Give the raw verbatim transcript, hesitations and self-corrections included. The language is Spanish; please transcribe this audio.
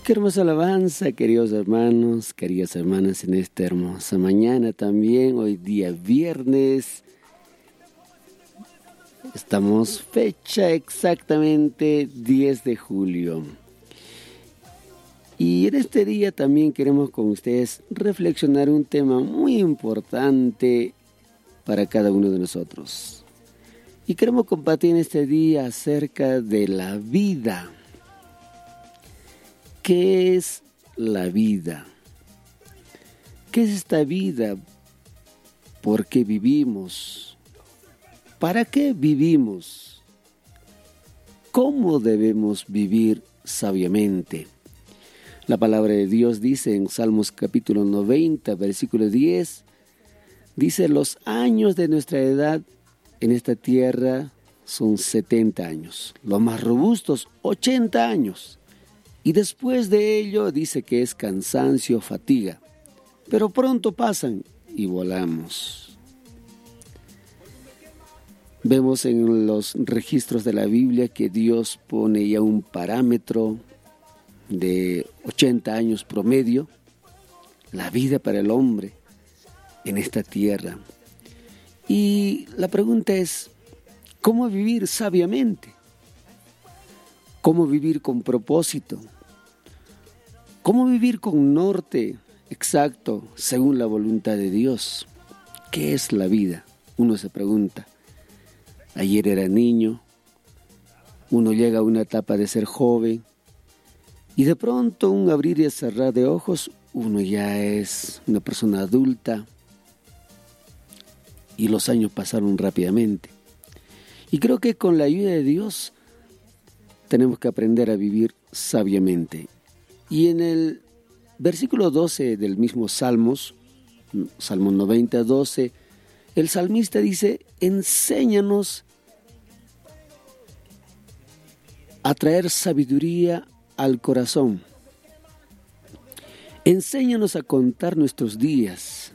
Qué hermosa alabanza, queridos hermanos, queridas hermanas, en esta hermosa mañana también, hoy día viernes. Estamos fecha exactamente diez de julio. Y en este día también queremos con ustedes reflexionar un tema muy importante para cada uno de nosotros. Y queremos compartir en este día acerca de la vida. ¿Qué es la vida? ¿Qué es esta vida? ¿Por qué vivimos? ¿Para qué vivimos? ¿Cómo debemos vivir sabiamente? La palabra de Dios dice en Salmos capítulo noventa, versículo diez, dice: los años de nuestra edad en esta tierra son setenta años, los más robustos ochenta años. Y después de ello dice que es cansancio, fatiga, pero pronto pasan y volamos. Vemos en los registros de la Biblia que Dios pone ya un parámetro de ochenta años promedio, la vida para el hombre en esta tierra. Y la pregunta es, ¿cómo vivir sabiamente? ¿Cómo vivir con propósito? ¿Cómo vivir con norte exacto según la voluntad de Dios? ¿Qué es la vida? Uno se pregunta. Ayer era niño, uno llega a una etapa de ser joven y de pronto un abrir y cerrar de ojos, uno ya es una persona adulta y los años pasaron rápidamente. Y creo que con la ayuda de Dios tenemos que aprender a vivir sabiamente. Y en el versículo doce del mismo Salmos, Salmo noventa, doce, el salmista dice: enséñanos a traer sabiduría al corazón. Enséñanos a contar nuestros días,